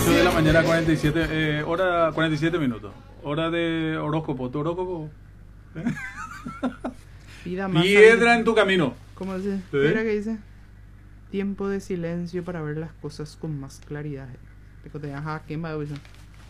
8 de la mañana, 47, hora 47 minutos. Hora de horóscopo. ¿Tu horóscopo? Piedra en tu camino. ¿Cómo dice? ¿Sí? Piedra que dice. Tiempo de silencio para ver las cosas con más claridad. ¿Quién va a decir?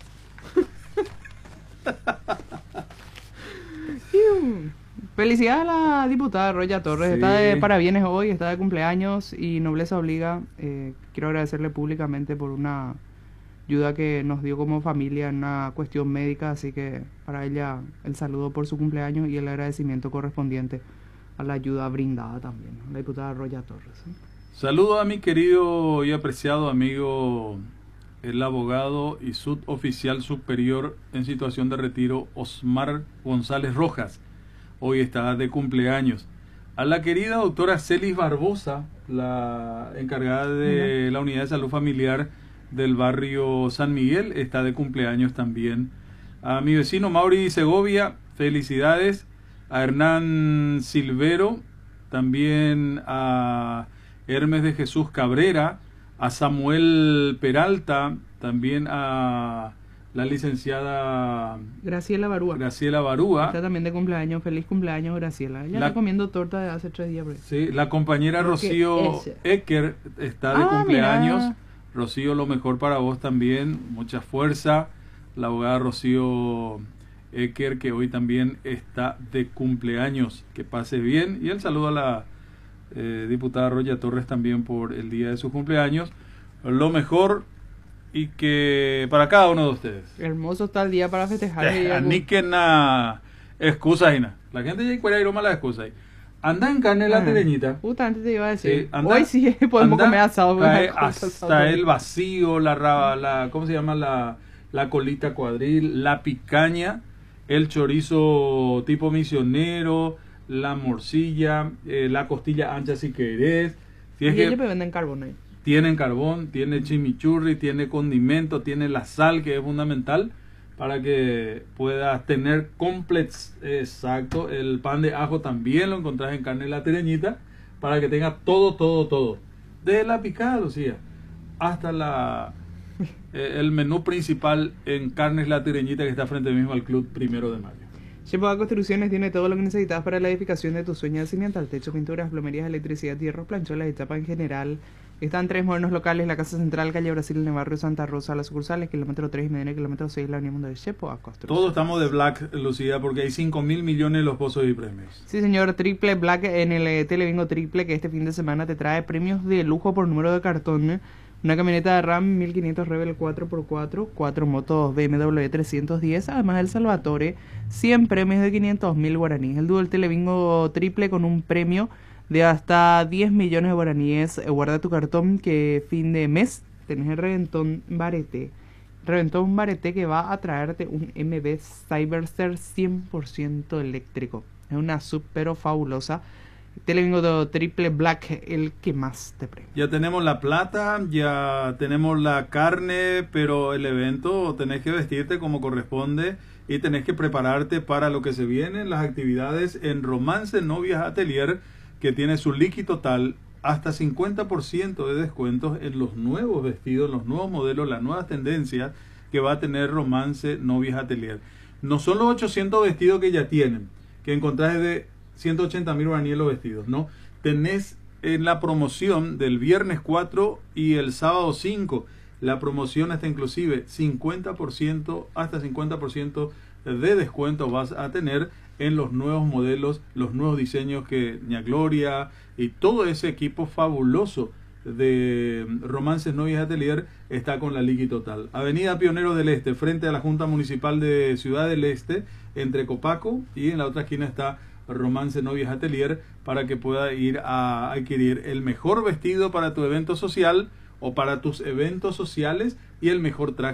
Felicidades a la diputada Roya Torres. Sí. Está de parabienes hoy, está de cumpleaños y nobleza obliga. Quiero agradecerle públicamente por una ayuda que nos dio como familia en una cuestión médica, así que para ella el saludo por su cumpleaños y el agradecimiento correspondiente a la ayuda brindada también, la diputada Roya Torres. Saludo a mi querido y apreciado amigo, el abogado y suboficial superior en situación de retiro, Osmar González Rojas. Hoy está de cumpleaños. A la querida doctora Celis Barbosa, la encargada de la unidad de salud familiar del barrio San Miguel, está de cumpleaños también. A mi vecino Mauri Segovia, felicidades. A Hernán Silvero, también a Hermes de Jesús Cabrera, a Samuel Peralta, también a la licenciada Graciela Barúa. Está también de cumpleaños. Feliz cumpleaños, Graciela. Ella está comiendo torta de hace 3 días. Sí, la compañera Rocío Ecker está de cumpleaños. Mira. Rocío, lo mejor para vos también. Mucha fuerza. La abogada Rocío Ecker, que hoy también está de cumpleaños. Que pase bien. Y el saludo a la diputada Roya Torres también por el día de su cumpleaños. Lo mejor y que para cada uno de ustedes. Hermoso está el día para festejar. Ni que na excusa, Gina. La gente ya encuentra ir la excusa ahí. Anda en carne la tereñita. Justamente te iba a decir. Anda, hoy sí podemos comer asado. Hasta el vacío, la ¿cómo se llama? La colita cuadril, la picaña, el chorizo tipo misionero, la morcilla, la costilla ancha si querés. Si es y ellos venden carbón ahí. Tienen carbón, tiene chimichurri, tiene condimento, tiene la sal, que es fundamental para que puedas tener complex. Exacto, el pan de ajo también lo encontrás en carne la tereñita, para que tenga todo. Desde la picada, Lucía, hasta el menú principal en carnes la tereñita, que está frente mismo al Club 1 de Mayo. Shepoa Construcciones tiene todo lo que necesitas para la edificación de tu sueño de cimiento, al techo, pinturas, plomerías, electricidad, hierros, plancholas y chapa en general. Están 3 modernos locales: la Casa Central, calle Brasil, en el barrio Santa Rosa, las sucursales, kilómetro 3 y medio, kilómetro 6, la Unión Mundial de Shepoa Construcciones. Todos estamos de Black, Lucía, porque hay 5.000 millones los pozos y premios. Sí, señor, triple Black en el Telebingo Triple, que este fin de semana te trae premios de lujo por número de cartón. Una camioneta de RAM 1500 Rebel 4x4, 4 motos BMW 310, además del Salvatore, 100 premios de 500.000 guaraníes. El dúo del Telebingo Triple con un premio de hasta 10 millones de guaraníes. Guarda tu cartón, que fin de mes tenés el Reventón Barete. Reventón Barete, que va a traerte un MB Cyberster 100% eléctrico. Es una sub pero fabulosa. Telebingo Triple Black, el que más te premia. Ya tenemos la plata, ya tenemos la carne, pero el evento tenés que vestirte como corresponde y tenés que prepararte para lo que se viene, las actividades en Romance Novias Atelier, que tiene su liqui total, hasta 50% de descuentos en los nuevos vestidos, los nuevos modelos, las nuevas tendencias que va a tener Romance Novias Atelier. No son los 800 vestidos que ya tienen, que encontrás de 180.000 guaraníes los vestidos, ¿no? Tenés en la promoción del viernes 4 y el sábado 5, la promoción hasta inclusive 50%, hasta 50% de descuento vas a tener en los nuevos modelos, los nuevos diseños que Ña Gloria y todo ese equipo fabuloso de Romances Novias Atelier está con la liqui total. Avenida Pioneros del Este, frente a la Junta Municipal de Ciudad del Este, entre Copaco, y en la otra esquina está Romance Novias Atelier, para que pueda ir a adquirir el mejor vestido para tu evento social o para tus eventos sociales y el mejor traje